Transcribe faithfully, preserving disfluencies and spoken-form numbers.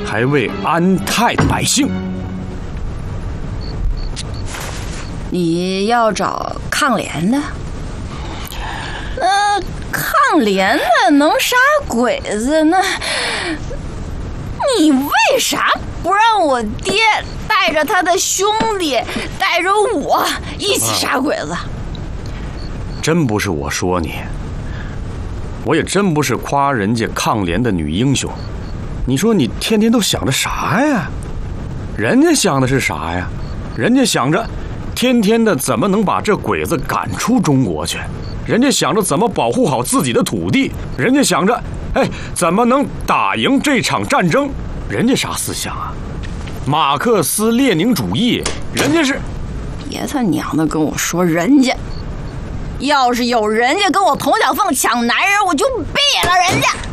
还为安泰的百姓。 你要找抗联的？那抗联的能杀鬼子？那你为啥不让我爹带着他的兄弟，带着我一起杀鬼子？ 真不是我说你，我也真不是夸人家抗联的女英雄。你说你天天都想着啥呀？人家想的是啥呀？人家想着天天的怎么能把这鬼子赶出中国去，人家想着怎么保护好自己的土地，人家想着哎怎么能打赢这场战争。人家啥思想啊？马克思列宁主义，人家是。 别他娘的跟我说人家，要是有人家跟我佟小凤抢男人，我就毙了人家。